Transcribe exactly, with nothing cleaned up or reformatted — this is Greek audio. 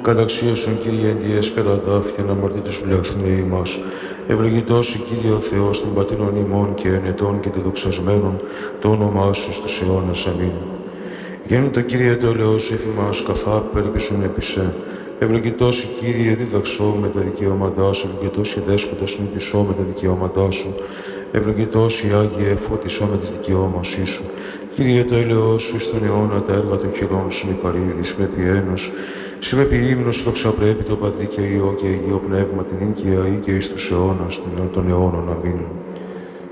Καταξίωσον, Κύριε, εν τη έσπερα δάφθια, να μαρτύρτους βλεθνέοι μας. Ευλογητός, Κύριε ο Θεός, των πατήρων ημών και ενετών και δεδοξασμένων, το όνομά Σου στους αιώνας. Αμήν. Γέννητα, Κύριε, το ελαιός Σου εφημάς, καθά περιπισούν επισέ. Ευλογητός, Κύριε, δίδαξό με τα δικαιώματά Σου, ευλογητός, Δέσποτα, συνειδησό με τα δικαιώματά Σου. Ευλογητός, η Άγιε, φώτισό με τις δικαιώμασή Σου. Κύριε, το έλεος Σου στον αιώνα, τα έργα των χειρών Σου με παρήδης, με πιένος. Συ με ποιήμνος δοξα πρέπει το Πατρί και Υιό και Αγίο Πνεύμα, την ίν και αεί και εις τους αιώνας των αιώνων. Αμήν.